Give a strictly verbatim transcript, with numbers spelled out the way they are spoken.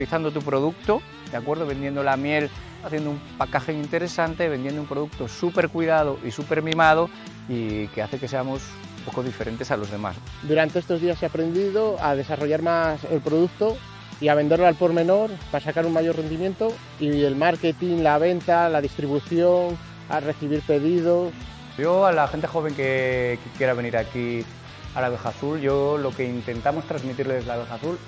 Utilizando tu producto, ¿de acuerdo? Vendiendo la miel, haciendo un packaging interesante, vendiendo un producto súper cuidado y súper mimado y que hace que seamos un poco diferentes a los demás. Durante estos días he aprendido a desarrollar más el producto y a venderlo al por menor para sacar un mayor rendimiento, y el marketing, la venta, la distribución, a recibir pedidos. Yo a la gente joven que, que quiera venir aquí a la Abeja Azul, yo lo que intentamos transmitirles la Abeja Azul